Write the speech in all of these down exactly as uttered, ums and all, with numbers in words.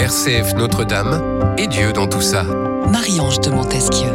R C F Notre-Dame et Dieu dans tout ça. Marie-Ange de Montesquieu.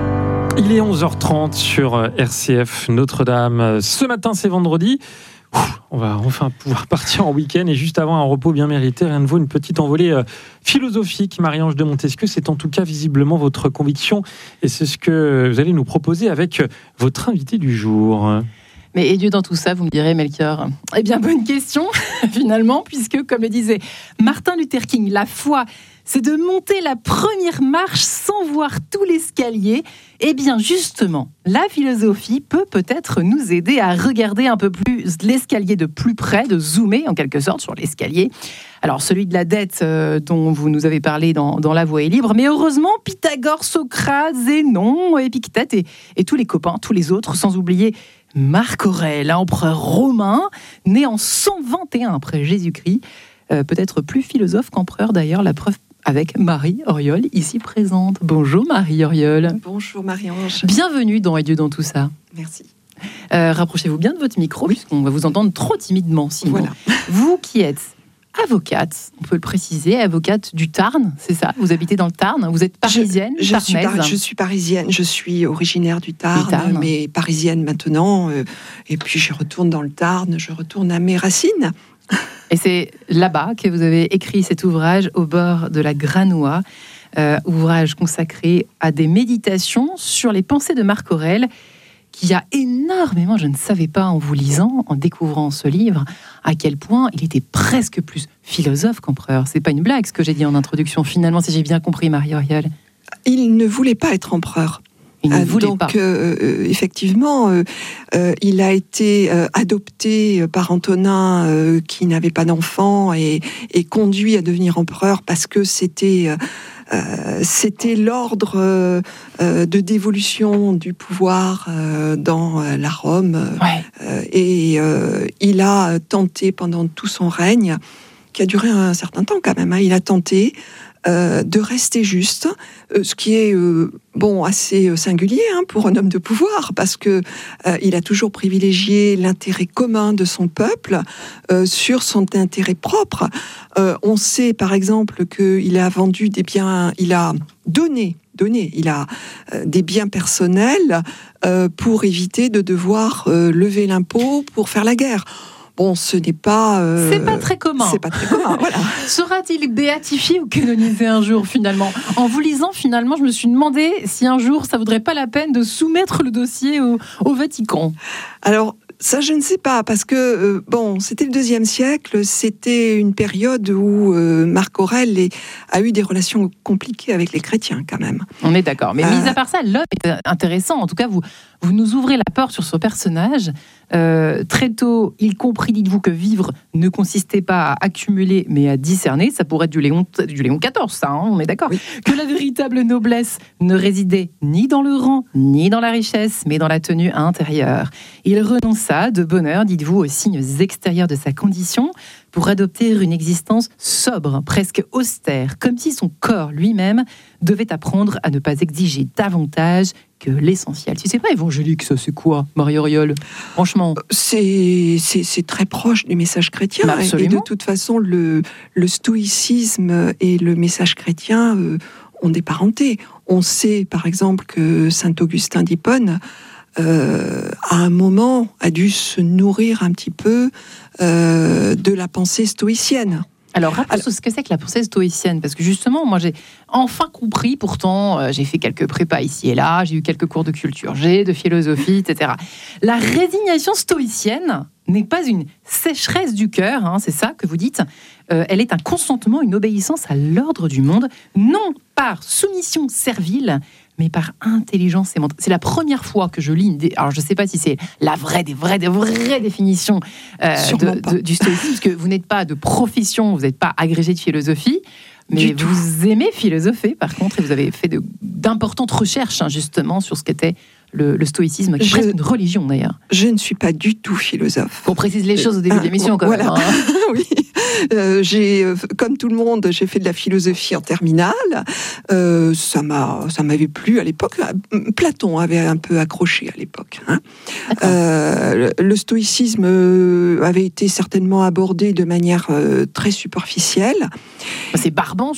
Il est onze heures trente sur R C F Notre-Dame. Ce matin, c'est vendredi. Ouf, on va enfin pouvoir partir en week-end et juste avant un repos bien mérité, rien ne vaut une petite envolée euh, philosophique. Marie-Ange de Montesquieu, c'est en tout cas visiblement votre conviction et c'est ce que vous allez nous proposer avec votre invité du jour. Mais et Dieu dans tout ça, vous me direz, Melchior? Eh bien, bonne question, finalement, puisque, comme le disait Martin Luther King, la foi, c'est de monter la première marche sans voir tout l'escalier. Eh bien, justement, la philosophie peut peut-être nous aider à regarder un peu plus l'escalier de plus près, de zoomer, en quelque sorte, sur l'escalier. Alors, celui de la dette euh, dont vous nous avez parlé dans, dans La Voie est libre, mais heureusement, Pythagore, Socrate, Zénon, Épictète et, et tous les copains, tous les autres, sans oublier Marc Aurèle, empereur romain, né en cent vingt et un après Jésus-Christ, euh, peut-être plus philosophe qu'empereur d'ailleurs, la preuve avec Marie Auriol, ici présente. Bonjour Marie Auriol. Bonjour Marie-Ange. Bienvenue dans Et Dieu dans tout ça. Merci. Euh, rapprochez-vous bien de votre micro, oui, puisqu'on va vous entendre trop timidement sinon. Voilà. Vous qui êtes avocate, on peut le préciser, avocate du Tarn, c'est ça? Vous habitez dans le Tarn, vous êtes parisienne, je, je, suis, par, je suis parisienne, je suis originaire du Tarn, du Tarn. mais parisienne maintenant. Euh, et puis je retourne dans le Tarn, je retourne à mes racines. Et c'est là-bas que vous avez écrit cet ouvrage, Au bord de la Granois, euh, ouvrage consacré à des méditations sur les pensées de Marc Aurèle, qui a énormément, je ne savais pas en vous lisant, en découvrant ce livre, à quel point il était presque plus philosophe qu'empereur. C'est pas une blague ce que j'ai dit en introduction, finalement, si j'ai bien compris, Marie Auriol. Il ne voulait pas être empereur. Il ne voulait Donc, pas. Euh, effectivement, euh, euh, il a été euh, adopté par Antonin, euh, qui n'avait pas d'enfant, et, et conduit à devenir empereur parce que c'était, euh, c'était l'ordre euh, de dévolution du pouvoir euh, dans la Rome. Ouais. Euh, et euh, il a tenté pendant tout son règne, qui a duré un certain temps quand même, hein, il a tenté Euh, de rester juste, euh, ce qui est euh, bon assez singulier hein, pour un homme de pouvoir, parce que euh, il a toujours privilégié l'intérêt commun de son peuple euh, sur son intérêt propre. Euh, on sait par exemple qu'il a vendu des biens, il a donné, donné, il a euh, des biens personnels euh, pour éviter de devoir euh, lever l'impôt pour faire la guerre. Bon, ce n'est pas... Euh, c'est pas très commun. C'est pas très commun, voilà. Sera-t-il béatifié ou canonisé un jour, finalement? En vous lisant, finalement, je me suis demandé si un jour, ça vaudrait pas la peine de soumettre le dossier au, au Vatican. Alors, ça, je ne sais pas, parce que, euh, bon, c'était le deuxième siècle, c'était une période où euh, Marc Aurèle est, a eu des relations compliquées avec les chrétiens, quand même. On est d'accord. Mais euh... mis à part ça, l'homme est intéressant. En tout cas, vous, vous nous ouvrez la porte sur ce personnage. Euh, très tôt, il comprit, dites-vous, que vivre ne consistait pas à accumuler, mais à discerner. Ça pourrait être du Léon, du Léon quatorze, ça, hein, on est d'accord. Oui. Que la véritable noblesse ne résidait ni dans le rang, ni dans la richesse, mais dans la tenue intérieure. Il renonça de bonne heure, dites-vous, aux signes extérieurs de sa condition, pour adopter une existence sobre, presque austère, comme si son corps lui-même devait apprendre à ne pas exiger davantage que l'essentiel. Si c'est pas évangélique, ça c'est quoi, Marie Auriol? Franchement, c'est, c'est, c'est très proche du message chrétien. Bah et de toute façon, le, le stoïcisme et le message chrétien euh, ont des parentés. On sait, par exemple, que saint Augustin d'Hippone, Euh, à un moment, a dû se nourrir un petit peu euh, de la pensée stoïcienne. Alors, rappelez-nous ce que c'est que la pensée stoïcienne, parce que justement, moi, j'ai enfin compris, pourtant, euh, j'ai fait quelques prépas ici et là, j'ai eu quelques cours de culture G, de philosophie, et cetera. La résignation stoïcienne n'est pas une sécheresse du cœur, hein, c'est ça que vous dites. Euh, elle est un consentement, une obéissance à l'ordre du monde, non par soumission servile, mais par intelligence et mental. C'est la première fois que je lis une dé... Alors, je ne sais pas si c'est la vraie, des vraies, des vraies définitions euh, de, de, du stoïcisme, parce que vous n'êtes pas de profession, vous n'êtes pas agrégé de philosophie, mais du vous tout. Aimez philosopher, par contre, et vous avez fait de, d'importantes recherches, hein, justement, sur ce qu'était le, le stoïcisme, qui est je, presque une religion, d'ailleurs. Je ne suis pas du tout philosophe. Qu'on précise les choses au début euh, de l'émission, quand voilà. même. Hein. Oui. Euh, j'ai, euh, comme tout le monde, j'ai fait de la philosophie en terminale. Euh, ça m'a, ça m'avait plu à l'époque. Platon avait un peu accroché à l'époque. Hein. Euh, le stoïcisme avait été certainement abordé de manière euh, très superficielle. C'est barbant,